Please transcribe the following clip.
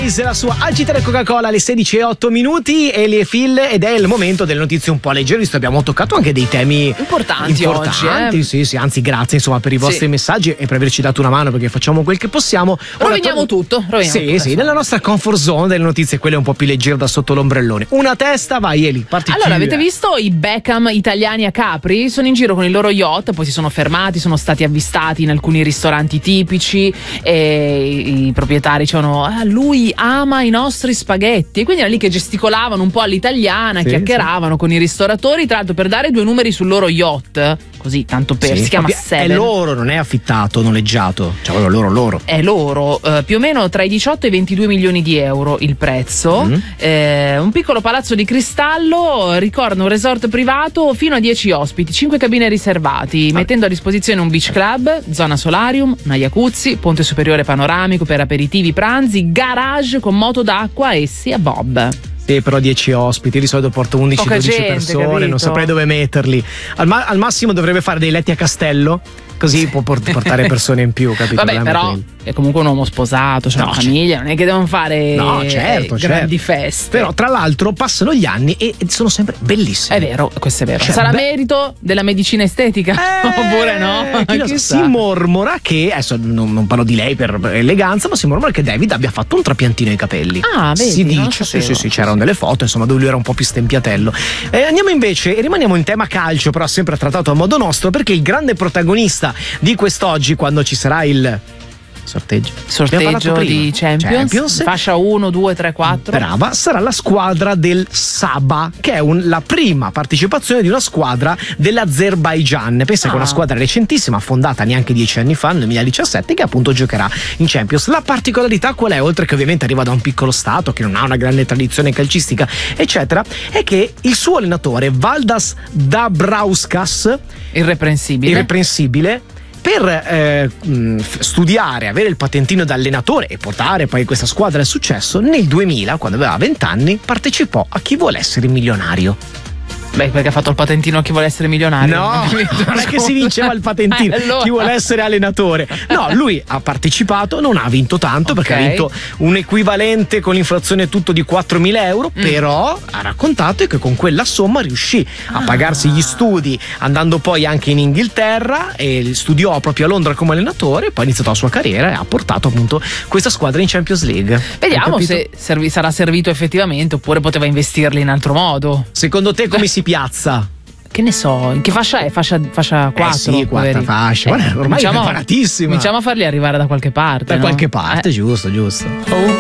Eyes, la sua Agitare Coca-Cola alle 16:08, Eli e Phil, ed è il momento delle notizie un po' leggere, visto che abbiamo toccato anche dei temi importanti oggi. Sì, anzi grazie insomma per i vostri messaggi e per averci dato una mano, perché facciamo quel che possiamo. Roviniamo tutto. Sì, nella nostra comfort zone delle notizie, quelle un po' più leggere da sotto l'ombrellone. Una testa, vai Eli, parti. Allora, avete visto i Beckham italiani a Capri? Sono in giro con il loro yacht, poi si sono fermati, sono stati avvistati in alcuni ristoranti tipici e i proprietari dicevano lui ama i nostri spaghetti, e quindi era lì che gesticolavano un po' all'italiana, chiacchieravano con i ristoratori, tra l'altro per dare 2 numeri sul loro yacht, così tanto per, si chiama Seven. È loro, non è affittato, noleggiato, cioè loro. È loro, più o meno tra i 18 e i 22 milioni di euro il prezzo. Un piccolo palazzo di cristallo, ricorda un resort privato fino a 10 ospiti, 5 cabine riservati, mettendo a disposizione un beach club, zona solarium, una jacuzzi, ponte superiore panoramico per aperitivi, pranzi, garage con moto d'acqua e sia bob. Sì, però 10 ospiti, di solito porto 11-12 persone, capito? Non saprei dove metterli. Al massimo dovrebbe fare dei letti a castello, così può portare persone in più, capito? Vabbè, però è comunque un uomo sposato, c'è una famiglia, non è che devono fare grandi feste. Però tra l'altro passano gli anni e sono sempre bellissimi. È vero, questo è vero. Cioè, sarà merito della medicina estetica oppure no? Si mormora che, adesso non parlo di lei per eleganza, ma si mormora che David abbia fatto un trapiantino ai capelli. Vedi, si dice, sì, c'erano delle foto, insomma, dove lui era un po' più stempiatello. Andiamo invece, rimaniamo in tema calcio, però sempre trattato a modo nostro, perché il grande protagonista di quest'oggi, quando ci sarà il sorteggio di Champions, fascia 1, 2, 3, 4. Brava, sarà la squadra del Saba, che è la prima partecipazione di una squadra dell'Azerbaigian. Pensa che è una squadra recentissima, fondata neanche 10 anni fa, nel 2017, che appunto giocherà in Champions. La particolarità qual è, oltre che ovviamente arriva da un piccolo stato che non ha una grande tradizione calcistica eccetera, è che il suo allenatore Valdas Dabrauskas, irreprensibile, per studiare, avere il patentino da allenatore e portare poi questa squadra al successo, nel 2000, quando aveva 20 anni, partecipò a Chi vuole essere milionario. Beh, perché ha fatto il patentino a Chi vuole essere milionario? No, non è che si vinceva il patentino, allora. Chi vuole essere allenatore. No, lui ha partecipato, non ha vinto tanto, perché ha vinto un equivalente con l'inflazione tutto di 4.000 euro, però ha raccontato che con quella somma riuscì a pagarsi gli studi, andando poi anche in Inghilterra, e studiò proprio a Londra come allenatore, poi ha iniziato la sua carriera e ha portato appunto questa squadra in Champions League. Vediamo se sarà servito effettivamente, oppure poteva investirli in altro modo. Secondo te come si piazza? Che ne so, in che fascia è? Fascia 4? Sì, quarta fascia. Ormai è preparatissima. Cominciamo a farli arrivare da qualche parte. Da qualche parte, giusto.